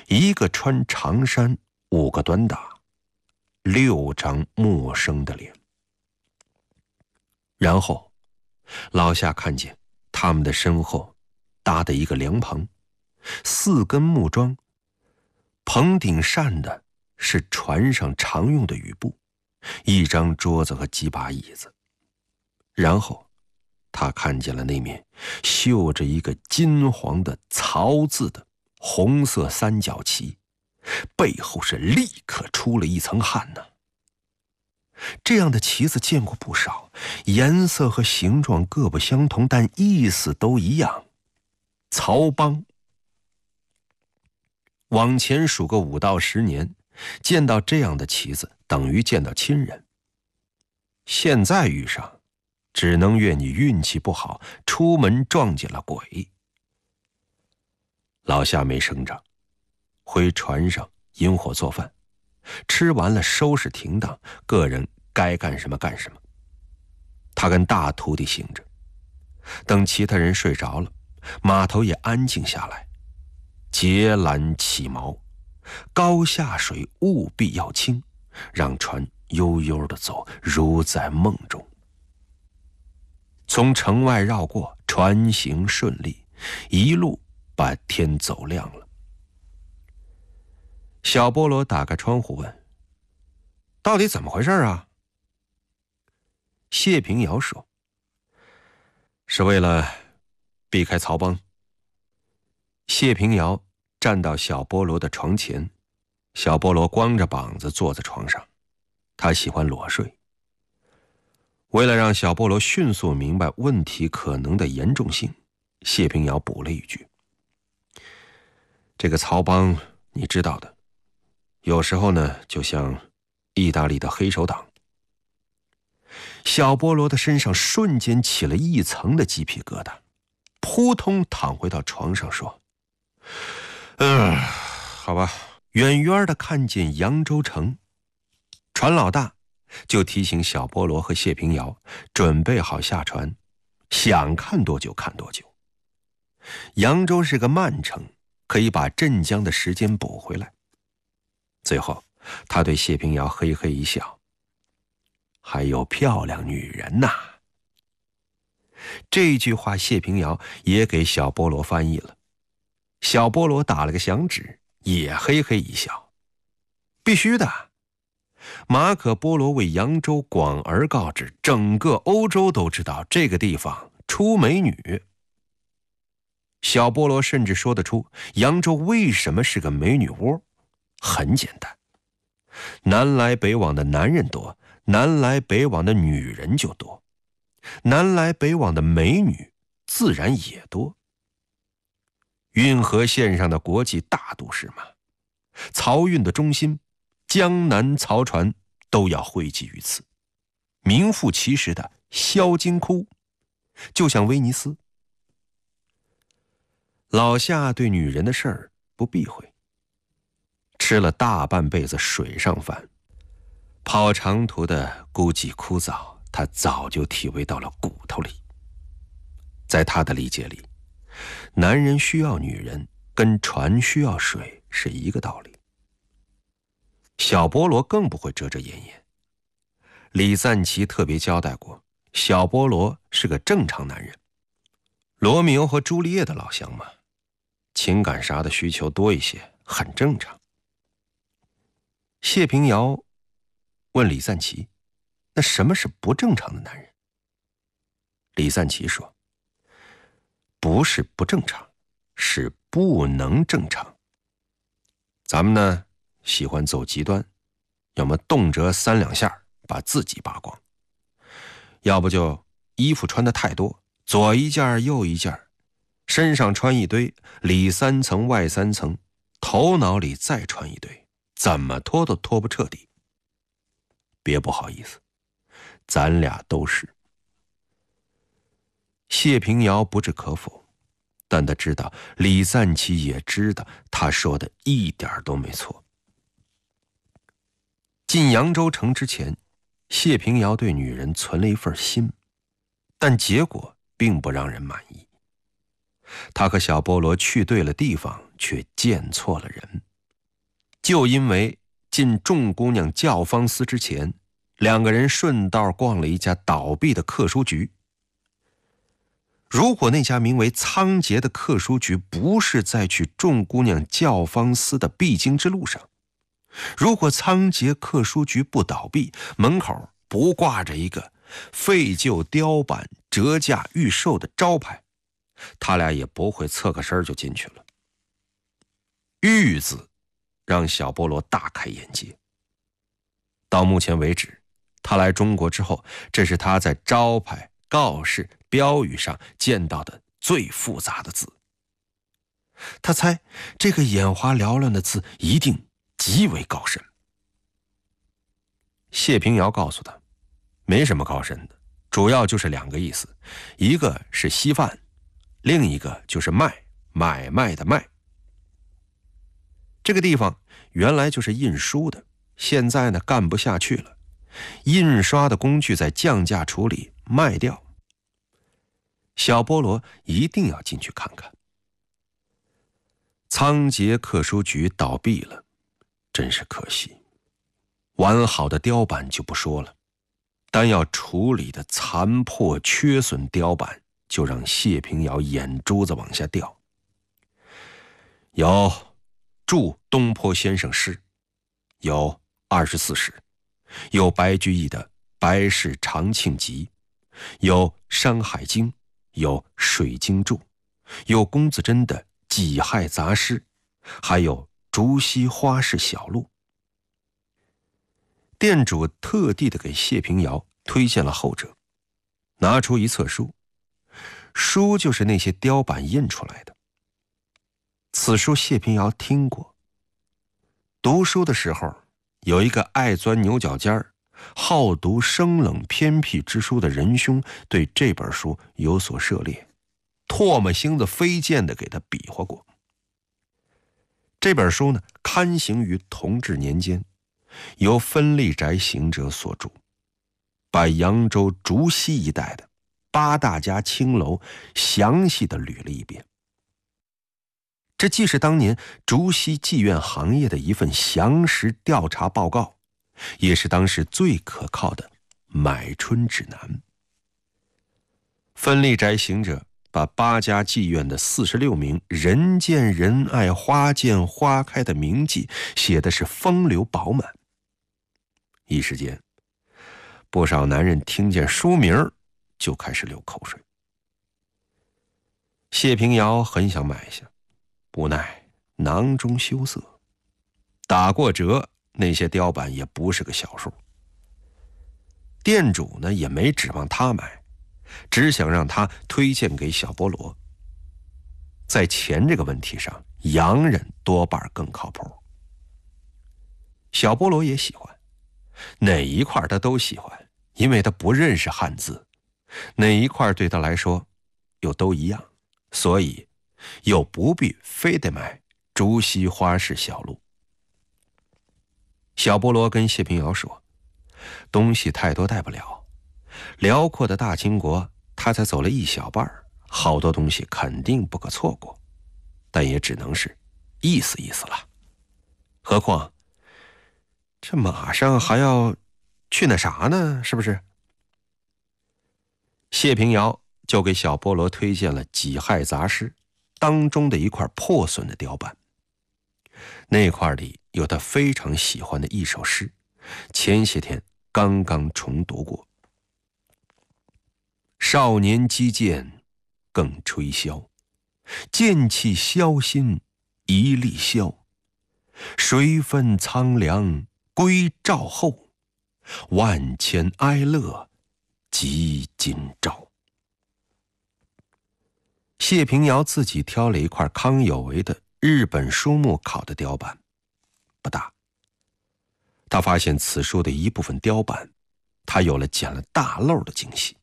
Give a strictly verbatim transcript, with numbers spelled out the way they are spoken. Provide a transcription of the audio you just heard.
一个穿长衫，五个短打，六张陌生的脸。然后老夏看见他们的身后搭的一个凉棚，四根木桩，棚顶扇的是船上常用的雨布，一张桌子和几把椅子。然后他看见了那面绣着一个金黄的曹字的红色三角旗，背后是立刻出了一层汗呢。这样的旗子见过不少，颜色和形状各不相同，但意思都一样，曹帮。往前数个五到十年，见到这样的旗子等于见到亲人。现在遇上，只能怨你运气不好，出门撞见了鬼。老夏没声张，回船上引火做饭，吃完了收拾停当，个人该干什么干什么。他跟大徒弟醒着，等其他人睡着了，码头也安静下来。结缆起锚，高下水务必要轻，让船悠悠地走，如在梦中。从城外绕过，船行顺利，一路把天走亮了。小菠萝打开窗户问：“到底怎么回事啊？”谢平遥说：“是为了避开曹帮。”谢平遥站到小菠萝的床前，小菠萝光着膀子坐在床上，他喜欢裸睡。为了让小菠萝迅速明白问题可能的严重性，谢平遥补了一句：“这个曹帮你知道的，有时候呢就像意大利的黑手党。”小菠萝的身上瞬间起了一层的鸡皮疙瘩，扑通躺回到床上说：“嗯，好吧。”远远的看见扬州城，船老大就提醒小菠萝和谢平遥准备好下船，想看多久看多久。扬州是个慢城，可以把镇江的时间补回来。最后他对谢平遥嘿嘿一笑：“还有漂亮女人呐。”这句话谢平遥也给小菠萝翻译了。小菠萝打了个响指，也嘿嘿一笑：“必须的。马可波罗为扬州广而告之，整个欧洲都知道这个地方出美女。”小菠萝甚至说得出扬州为什么是个美女窝。很简单，南来北往的男人多，南来北往的女人就多，南来北往的美女自然也多。运河线上的国际大都市嘛，漕运的中心，江南漕船都要汇集于此，名副其实的销金窟，就像威尼斯。老夏对女人的事儿不避讳，吃了大半辈子水上饭，跑长途的孤寂枯燥，他早就体味到了骨头里。在他的理解里，男人需要女人，跟船需要水是一个道理。小菠萝更不会遮遮掩掩。李赞奇特别交代过，小菠萝是个正常男人，罗密欧和朱丽叶的老乡嘛，情感啥的需求多一些，很正常。谢平遥问李赞奇：“那什么是不正常的男人？”李赞奇说：“不是不正常，是不能正常。咱们呢，喜欢走极端，要么动辄三两下把自己扒光，要不就衣服穿得太多，左一件右一件，身上穿一堆，里三层外三层，头脑里再穿一堆，怎么脱都脱不彻底。别不好意思，咱俩都是。”谢平遥不置可否，但他知道李赞奇也知道他说的一点都没错。进扬州城之前，谢平遥对女人存了一份心，但结果并不让人满意。他和小菠萝去对了地方，却见错了人。 就因为进众姑娘教坊司之前，两个人顺道逛了一家倒闭的课书局。如果那家名为仓颉的课书局不是在去众姑娘教坊司的必经之路上，如果仓颉课书局不倒闭，门口不挂着一个废旧雕版折价预售的招牌，他俩也不会侧个身就进去了。玉字让小波罗大开眼界。到目前为止，他来中国之后，这是他在招牌、告示、标语上见到的最复杂的字。他猜这个眼花缭乱的字一定极为高深。谢平遥告诉他，没什么高深的，主要就是两个意思，一个是稀饭，另一个就是卖，买卖的卖。这个地方原来就是印书的，现在呢干不下去了，印刷的工具在降价处理卖掉。小波罗一定要进去看看。仓颉课书局倒闭了，真是可惜。完好的雕版就不说了，单要处理的残破缺损雕版，就让谢平遥眼珠子往下掉。有祝东坡先生诗，有二十四史，有白居易的《白氏长庆集》，有《山海经》，有《水经注》，有龚自珍的《己亥杂诗》，还有《竹溪花市小录》。店主特地的给谢平遥推荐了后者，拿出一册书，书就是那些雕版印出来的。此书谢平遥听过。读书的时候，有一个爱钻牛角尖儿、好读生冷偏僻之书的仁兄对这本书有所涉猎，唾沫星子飞溅的给他比划过。这本书呢，刊行于同治年间，由分利宅行者所著，把扬州竹溪一带的八大家青楼详细的捋了一遍。这既是当年竹溪妓院行业的一份详实调查报告，也是当时最可靠的买春指南。分利宅行者把八家妓院的四十六名人见人爱、花见花开的名妓写的是风流饱满。一时间，不少男人听见书名就开始流口水。谢平遥很想买下，无奈囊中羞涩，打过折，那些雕版也不是个小数。店主呢也没指望他买，只想让他推荐给小波罗。在钱这个问题上，洋人多半更靠谱。小波罗也喜欢，哪一块他都喜欢，因为他不认识汉字，哪一块对他来说又都一样，所以又不必非得买竹溪花市小路。小波罗跟谢平遥说，东西太多带不了，辽阔的大清国他才走了一小半，好多东西肯定不可错过，但也只能是意思意思了。何况这马上还要去那啥呢，是不是？谢平遥就给小波罗推荐了《己亥杂诗》当中的一块破损的雕版，那块里有他非常喜欢的一首诗，前些天刚刚重读过。少年击剑更吹箫，剑气萧心一粒箫。谁分苍凉归赵后，万千哀乐及今朝。谢平遥自己挑了一块康有为的日本书目考的雕版，不大。他发现此书的一部分雕版，他有了捡了大漏的惊喜。